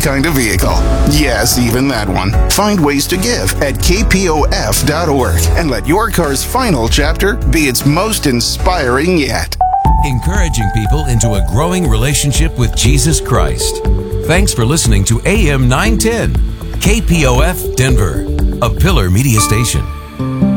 kind of vehicle. Yes, even that one. Find ways to give at kpof.org and let your car's final chapter be its most inspiring yet. Encouraging people into a growing relationship with Jesus Christ. Thanks for listening to AM 910, KPOF Denver, a Pillar Media Station.